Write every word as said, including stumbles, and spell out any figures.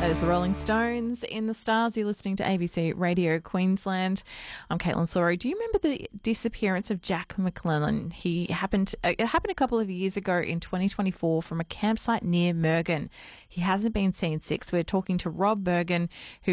That is the Rolling Stones in the Stars. You're listening to A B C Radio Queensland. I'm Caitlin Sorry. Do you remember the disappearance of Jack McClellan? He happened. It happened a couple of years ago in twenty twenty-four from a campsite near Mergen. He hasn't been seen since. We're talking to Rob Bergen, who